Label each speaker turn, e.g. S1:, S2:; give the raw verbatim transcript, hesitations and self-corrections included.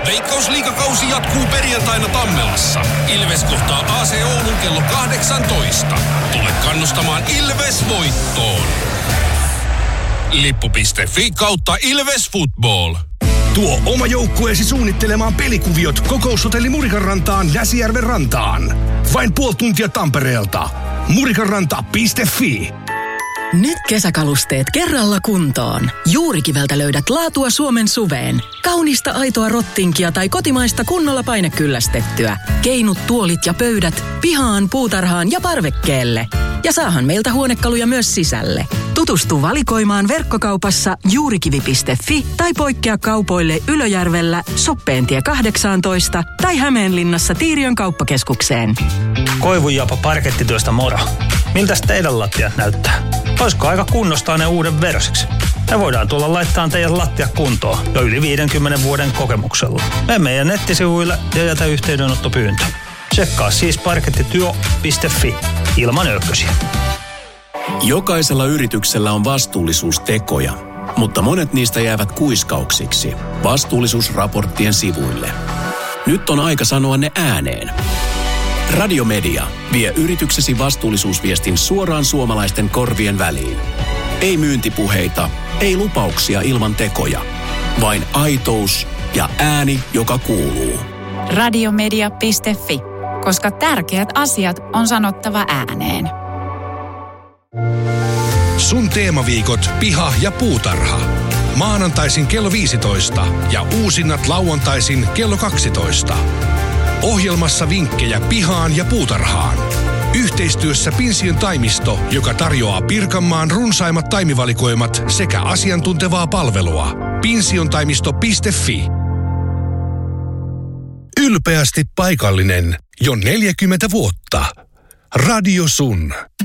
S1: Veikkausliigakausi jatkuu perjantaina Tammelassa. Ilves kohtaa A C Oulun kello kahdeksantoista. Tule kannustamaan Ilves voittoon. Lippu piste fi kautta Ilves Football.
S2: Tuo oma joukkueesi suunnittelemaan pelikuviot Kokoushotelli Murikanrantaan Näsijärven rantaan. Vain puoli tuntia Tampereelta. murikanranta piste fi.
S3: Nyt kesäkalusteet kerralla kuntoon. Juurikiveltä löydät laatua Suomen suveen. Kaunista aitoa rottinkia tai kotimaista kunnolla painekyllästettyä. Keinut, tuolit ja pöydät pihaan, puutarhaan ja parvekkeelle. Ja saahan meiltä huonekaluja myös sisälle. Tutustu valikoimaan verkkokaupassa juurikivi piste fi tai poikkea kaupoille Ylöjärvellä, Soppeentie kahdeksantoista tai Hämeenlinnassa Tiiriön kauppakeskukseen.
S4: Koivunjapa parkettityöstä moro. Miltäs teidän lattiat näyttää? Olisiko aika kunnostaa ne uuden versiksi? Me voidaan tulla laittaa teidän lattiat kuntoon jo yli viidenkymmenen vuoden kokemuksella. Mene meidän nettisivuille ja jätä yhteydenottopyyntö. Tsekkaa siis parkettityö piste fi ilman ökkösiä.
S5: Jokaisella yrityksellä on vastuullisuustekoja, mutta monet niistä jäävät kuiskauksiksi vastuullisuusraporttien sivuille. Nyt on aika sanoa ne ääneen. Radiomedia vie yrityksesi vastuullisuusviestin suoraan suomalaisten korvien väliin. Ei myyntipuheita, ei lupauksia ilman tekoja. Vain aitous ja ääni, joka kuuluu.
S6: Radiomedia piste fi, koska tärkeät asiat on sanottava ääneen.
S2: Sun teemaviikot piha ja puutarha. Maanantaisin kello viisitoista ja uusinnat lauantaisin kello kaksitoista. Ohjelmassa vinkkejä pihaan ja puutarhaan. Yhteistyössä Pinsiön taimisto, joka tarjoaa Pirkanmaan runsaimmat taimivalikoimat sekä asiantuntevaa palvelua. pinsiontaimisto piste fi. Ylpeästi paikallinen jo neljäkymmentä vuotta. Radio Sun.